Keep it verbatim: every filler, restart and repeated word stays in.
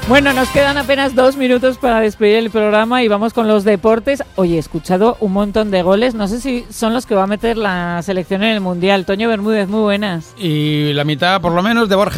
Bueno, nos quedan apenas dos minutos para despedir el programa y vamos con los deportes. Oye, he escuchado un montón de goles. No sé si son los que va a meter la selección en el Mundial. Toño Bermúdez, muy buenas. Y la mitad, por lo menos, de Borja